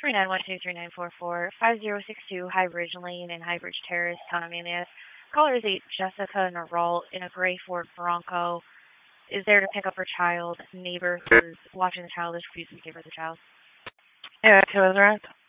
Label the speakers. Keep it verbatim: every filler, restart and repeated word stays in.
Speaker 1: three nine one two three nine four four five zero six two High Bridge Lane in High Bridge Terrace, Town Amelia. Caller is eight Jessica Naralt in a gray Ford Bronco. Is there to pick up her child. Neighbor who's watching the child is refusing to give her the child.
Speaker 2: Yeah, that's who is right.